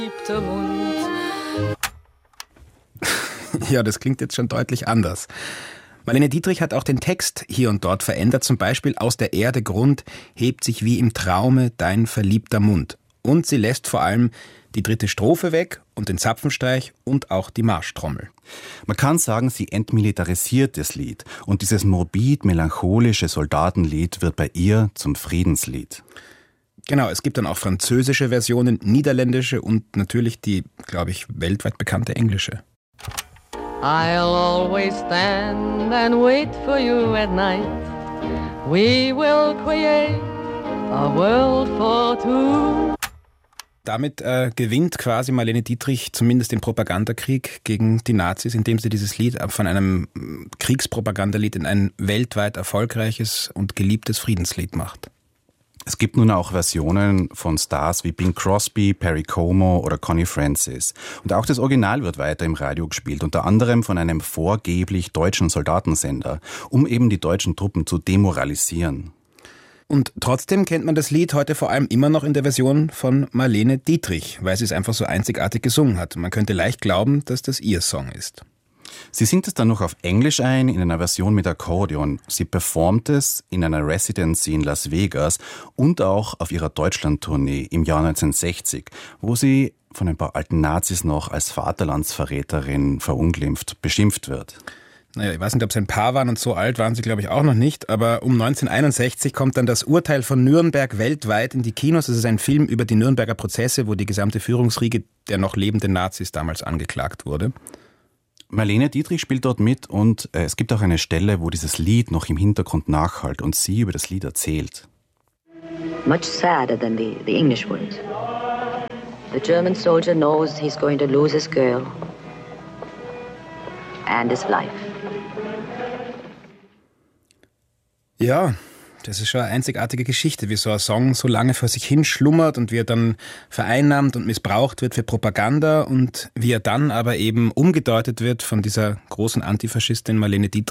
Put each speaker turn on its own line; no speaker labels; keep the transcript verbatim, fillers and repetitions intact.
Ja, das klingt jetzt schon deutlich anders. Marlene Dietrich hat auch den Text hier und dort verändert, zum Beispiel aus der Erde Grund hebt sich wie im Traume dein verliebter Mund. Und sie lässt vor allem die dritte Strophe weg und den Zapfenstreich und auch die Marschtrommel.
Man kann sagen, sie entmilitarisiert das Lied und dieses morbid-melancholische Soldatenlied wird bei ihr zum Friedenslied.
Genau, es gibt dann auch französische Versionen, niederländische und natürlich die, glaube ich, weltweit bekannte englische.
I'll always stand and wait for you at night. We will create a world for two.
Damit äh, gewinnt quasi Marlene Dietrich zumindest den Propagandakrieg gegen die Nazis, indem sie dieses Lied von einem Kriegspropagandalied in ein weltweit erfolgreiches und geliebtes Friedenslied macht.
Es gibt nun auch Versionen von Stars wie Bing Crosby, Perry Como oder Connie Francis. Und auch das Original wird weiter im Radio gespielt, unter anderem von einem vorgeblich deutschen Soldatensender, um eben die deutschen Truppen zu demoralisieren.
Und trotzdem kennt man das Lied heute vor allem immer noch in der Version von Marlene Dietrich, weil sie es einfach so einzigartig gesungen hat. Man könnte leicht glauben, dass das ihr Song ist.
Sie singt es dann noch auf Englisch ein, in einer Version mit Akkordeon. Sie performt es in einer Residency in Las Vegas und auch auf ihrer Deutschland-Tournee im Jahr neunzehnhundertsechzig, wo sie von ein paar alten Nazis noch als Vaterlandsverräterin verunglimpft, beschimpft wird.
Naja, ich weiß nicht, ob sie ein Paar waren und so alt waren sie, glaube ich, auch noch nicht. Aber um neunzehnhunderteinundsechzig kommt dann das Urteil von Nürnberg weltweit in die Kinos. Es ist ein Film über die Nürnberger Prozesse, wo die gesamte Führungsriege der noch lebenden Nazis damals angeklagt wurde.
Marlene Dietrich spielt dort mit und äh, es gibt auch eine Stelle, wo dieses Lied noch im Hintergrund nachhallt und sie über das Lied erzählt.
Much sadder than the, the English words. The German soldier knows he's going to lose his girl and his life.
Ja, das ist schon eine einzigartige Geschichte, wie so ein Song so lange vor sich hin schlummert und wie er dann vereinnahmt und missbraucht wird für Propaganda und wie er dann aber eben umgedeutet wird von dieser großen Antifaschistin Marlene Dietrich.